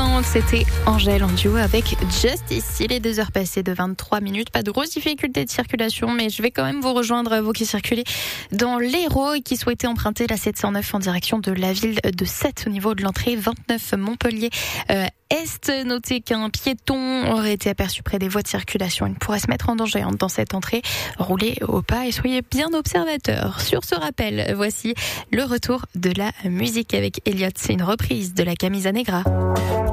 l'instant, c'était Angèle en duo avec Justice. Il est 2h passées de 23 minutes. Pas de grosses difficultés de circulation, mais je vais quand même vous rejoindre, vous qui circulez dans l'Hérault et qui souhaitez emprunter la 709 en direction de la ville de Sète au niveau de l'entrée 29 Montpellier. Est, notez qu'un piéton aurait été aperçu près des voies de circulation. Il pourrait se mettre en danger dans cette entrée. Roulez au pas et soyez bien observateurs. Sur ce rappel, voici le retour de la musique avec Elliott. C'est une reprise de la Camisa Negra.